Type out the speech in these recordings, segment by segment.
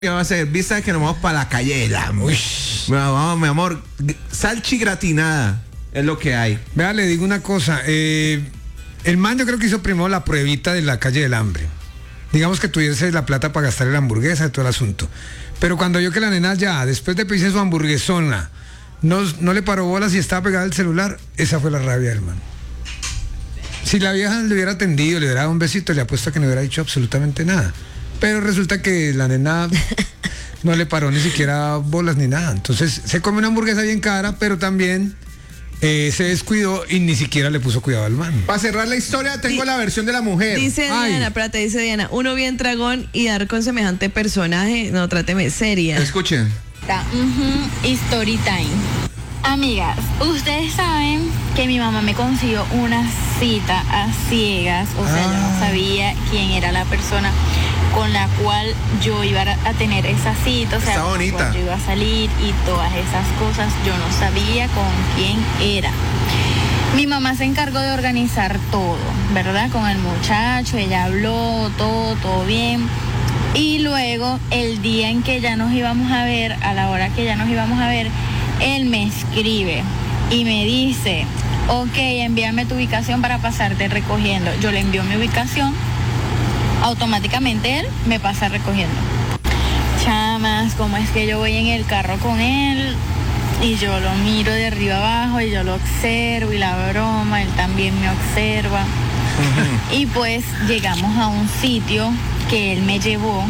¿Qué va a hacer? Vista que nos vamos para la calle del hambre. Vamos, mi amor. Salchi gratinada es lo que hay. Vea, le digo una cosa. El man yo creo que hizo primero la pruebita de la calle del hambre. Digamos que tuviese la plata para gastar en la hamburguesa y todo el asunto. Pero cuando vio que la nena ya, después de pedirse su hamburguesona, no le paró bolas y estaba pegada al celular, esa fue la rabia del man. Si la vieja le hubiera atendido, le hubiera dado un besito, le apuesto a que no hubiera dicho absolutamente nada. Pero resulta que la nena no le paró ni siquiera bolas ni nada. Entonces se come una hamburguesa bien cara, pero también se descuidó y ni siquiera le puso cuidado al man. Para cerrar la historia, tengo la versión de la mujer. Dice Diana, espérate, dice Diana, uno bien dragón y dar con semejante personaje, no, tráteme seria. Escuchen. Story time. Amigas, ustedes saben que mi mamá me consiguió una cita a ciegas, o sea, yo no sabía quién era la persona con la cual yo iba a tener esa cita, o sea, está con bonita. la cual yo iba a salir y todas esas cosas, yo no sabía con quién era. Mi mamá se encargó de organizar todo, ¿verdad? Con el muchacho, ella habló, todo bien. Y luego, el día en que ya nos íbamos a ver, a la hora que ya nos íbamos a ver, él me escribe y me dice, ok, envíame tu ubicación para pasarte recogiendo. Yo le envío mi ubicación, automáticamente él me pasa recogiendo. Chamas, ¿cómo es que yo voy en el carro con él? Y yo lo miro de arriba abajo y yo lo observo y la broma, él también me observa. Y pues llegamos a un sitio que él me llevó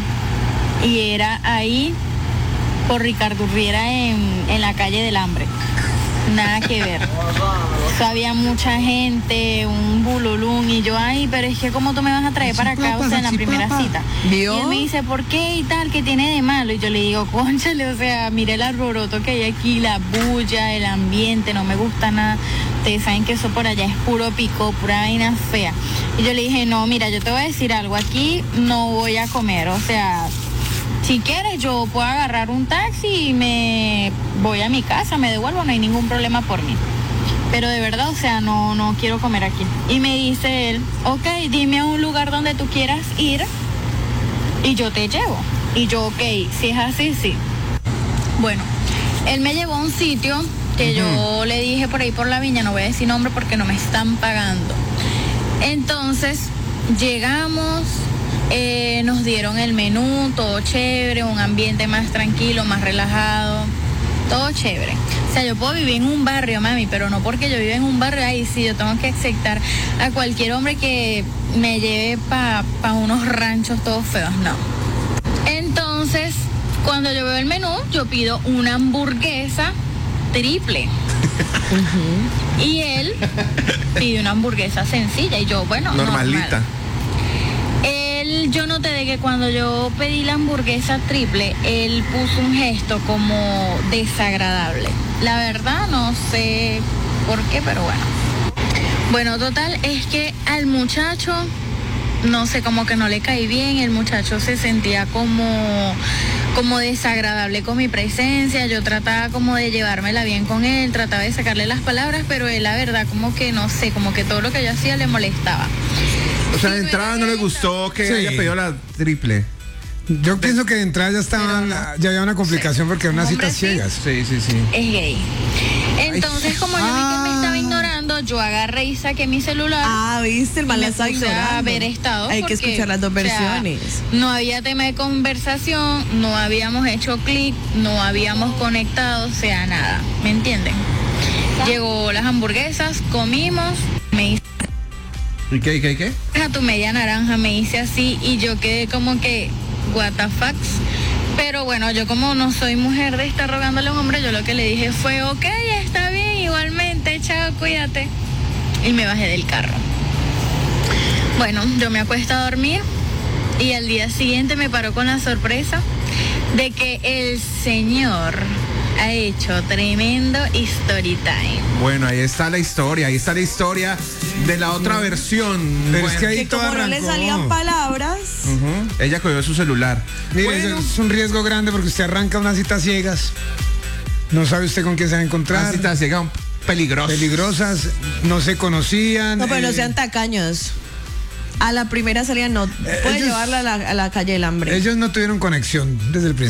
y era ahí por Ricardo Urriera en la calle del hambre. Nada que ver. O sea, había mucha gente, un bululún, y yo, ay, pero es que ¿cómo tú me vas a traer para acá, o sea, en la primera cita? ¿Vio? Y él me dice, ¿por qué y tal? ¿Qué tiene de malo? Y yo le digo, cónchale, o sea, mire el alboroto que hay aquí, la bulla, el ambiente, no me gusta nada. Ustedes saben que eso por allá es puro pico, pura vaina fea. Y yo le dije, no, mira, yo te voy a decir algo, aquí no voy a comer, o sea, si quieres yo puedo agarrar un taxi y me voy a mi casa, me devuelvo, no hay ningún problema por mí. Pero de verdad, o sea, no quiero comer aquí. Y me dice él, ok, dime a un lugar donde tú quieras ir y yo te llevo. Y yo, ok, si es así, sí. Bueno, él me llevó a un sitio que yo le dije por ahí por la viña, no voy a decir nombre porque no me están pagando. Entonces, llegamos, nos dieron el menú, todo chévere, un ambiente más tranquilo, más relajado, todo chévere. O sea, yo puedo vivir en un barrio, mami, pero no porque yo viva en un barrio, ahí sí, yo tengo que aceptar a cualquier hombre que me lleve pa unos ranchos todos feos, no. Entonces, cuando yo veo el menú, yo pido una hamburguesa triple. Y él pide una hamburguesa sencilla y yo, bueno, normalita. Normal. Yo noté de que cuando yo pedí la hamburguesa triple, él puso un gesto como desagradable. La verdad no sé por qué, pero bueno. Bueno, total, es que al muchacho, no sé, como que no le caí bien, el muchacho se sentía como desagradable con mi presencia, yo trataba como de llevármela bien con él, trataba de sacarle las palabras, pero él la verdad como que no sé, como que todo lo que yo hacía le molestaba. O sea, de entrada no le gustó que haya pedido la triple. Yo pienso que de entrada ya había una complicación porque era una cita Hombre, sí. ciegas. Sí. Es gay. Entonces, como yo vi que me estaba ignorando, yo agarré y saqué mi celular. Ah, viste, el mal la me estaba puse ignorando. a ver estado. Hay que escuchar las dos versiones. No había tema de conversación, no habíamos hecho clic, no habíamos conectado, o sea, nada. ¿Me entienden? Llegó las hamburguesas, comimos, me hice ¿Y qué? a tu media naranja, me hice así y yo quedé como que, what the fuck. Pero bueno, yo como no soy mujer de estar rogándole a un hombre, yo lo que le dije fue, ok, está bien, igualmente, chao, cuídate. Y me bajé del carro. Bueno, yo me acuesto a dormir y al día siguiente me paró con la sorpresa de que el señor ha hecho tremendo story time. Bueno, ahí está la historia de la otra versión. Pero Bueno, es que ahí Que todo como no le arrancó. salían palabras. ella cogió su celular. Mire, Bueno, eso es un riesgo grande porque usted arranca unas citas ciegas. No sabe usted con quién se va a encontrar. una cita ciega peligrosa. Peligrosas, no se conocían. No, pero no sean tacaños. A la primera salida no puede ellos- llevarla a la calle del hambre. Ellos no tuvieron conexión desde el principio.